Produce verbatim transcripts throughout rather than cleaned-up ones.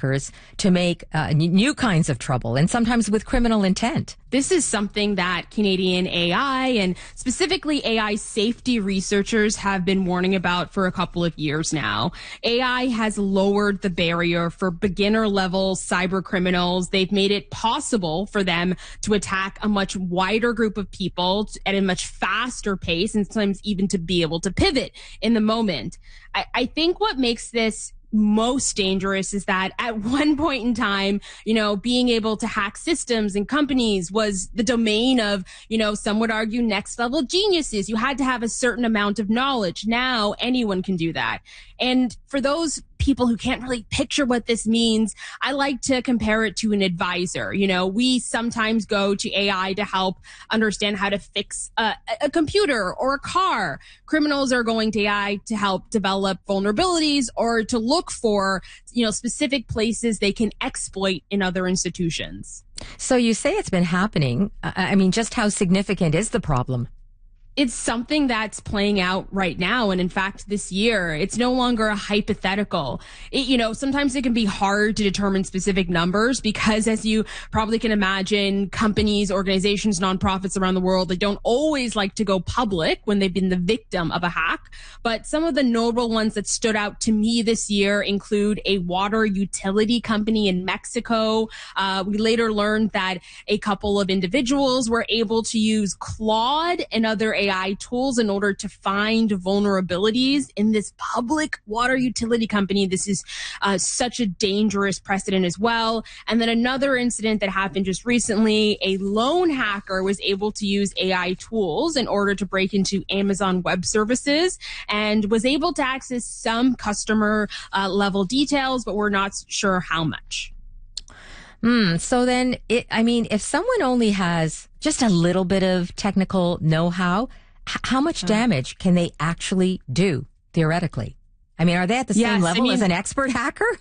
hackers to make uh, n- new kinds of trouble, and sometimes with criminal intent. This is something that Canadian A I and specifically A I safety researchers have been warning about for a couple of years now. A I has lowered the barrier for beginner level cyber criminals. They've made it possible for them to attack a much wider group of people at a much faster pace, and sometimes even to be able to pivot in the moment. I, I think what makes this most dangerous is that at one point in time, you know, being able to hack systems and companies was the domain of, you know, some would argue next level geniuses. You had to have a certain amount of knowledge. Now anyone can do that. And for those people who can't really picture what this means, I like to compare it to an advisor. You know, we sometimes go to A I to help understand how to fix a, a computer or a car. Criminals are going to A I to help develop vulnerabilities or to look for, you know, specific places they can exploit in other institutions. So you say it's been happening. I mean, just how significant is the problem? It's something that's playing out right now. And in fact, this year, it's no longer a hypothetical. It, you know, sometimes it can be hard to determine specific numbers because, as you probably can imagine, companies, organizations, nonprofits around the world, they don't always like to go public when they've been the victim of a hack. But some of the notable ones that stood out to me this year include a water utility company in Mexico. Uh, we later learned that a couple of individuals were able to use Claude and other A I tools in order to find vulnerabilities in this public water utility company. This is uh, such a dangerous precedent as well. And then another incident that happened just recently, a lone hacker was able to use A I tools in order to break into Amazon Web Services and was able to access some customer uh, level details, but we're not sure how much. Hmm. So then, it, I mean, if someone only has just a little bit of technical know-how, h- how much damage can they actually do, theoretically? I mean, are they at the same yes, level I mean, as an expert hacker?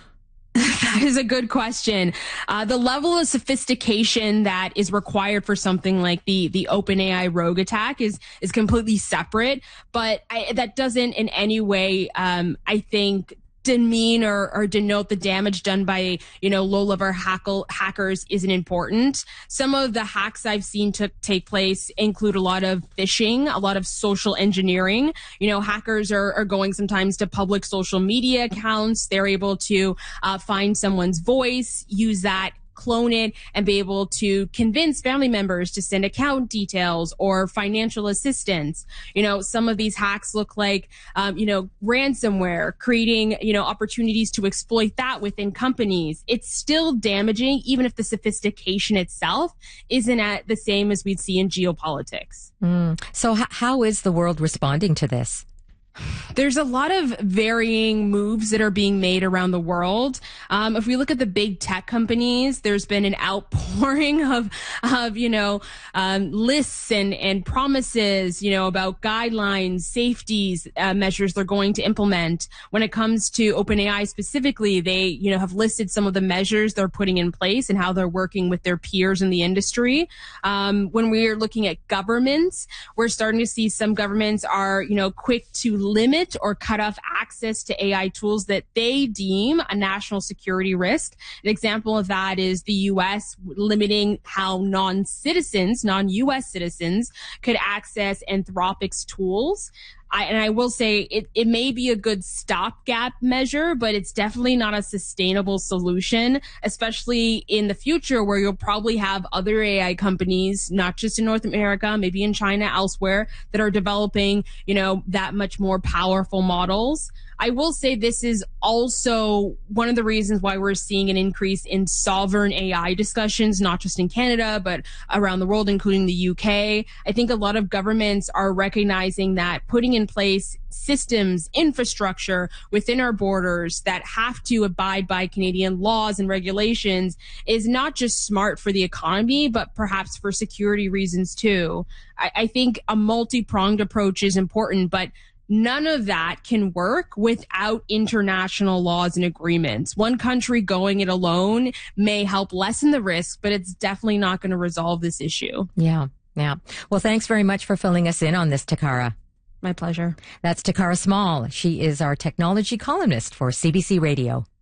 That is a good question. Uh, the level of sophistication that is required for something like the the OpenAI rogue attack is is completely separate, but I, that doesn't in any way, um, I think, demean or, or denote the damage done by, you know, low-level hackle, hackers isn't important. Some of the hacks I've seen took take place include a lot of phishing, a lot of social engineering. You know, hackers are, are going sometimes to public social media accounts. They're able to uh, find someone's voice, use that, clone it, and be able to convince family members to send account details or financial assistance. You know, some of these hacks look like, um, you know, ransomware, creating, you know, opportunities to exploit that within companies. It's still damaging, even if the sophistication itself isn't at the same as we'd see in geopolitics. Mm. So h- how is the world responding to this? There's a lot of varying moves that are being made around the world. Um, if we look at the big tech companies, there's been an outpouring of, of you know, um, lists and, and promises, you know, about guidelines, safeties, uh, measures they're going to implement. When it comes to OpenAI specifically, they, you know, have listed some of the measures they're putting in place and how they're working with their peers in the industry. Um, when we're looking at governments, we're starting to see some governments are, you know, quick to limit or cut off access to A I tools that they deem a national security risk. An example of that is the U S limiting how non-citizens, non-U S citizens could access Anthropic's tools. I, and I will say it, it may be a good stopgap measure, but it's definitely not a sustainable solution, especially in the future where you'll probably have other A I companies, not just in North America, maybe in China, elsewhere, that are developing, you know, that much more powerful models. I will say this is also one of the reasons why we're seeing an increase in sovereign A I discussions, not just in Canada, but around the world, including the U K. I think a lot of governments are recognizing that putting in place systems, infrastructure within our borders that have to abide by Canadian laws and regulations is not just smart for the economy, but perhaps for security reasons too. I, I think a multi-pronged approach is important, but none of that can work without international laws and agreements. One country going it alone may help lessen the risk, but it's definitely not going to resolve this issue. Yeah, yeah. Well, thanks very much for filling us in on this, Takara. My pleasure. That's Takara Small. She is our technology columnist for C B C Radio.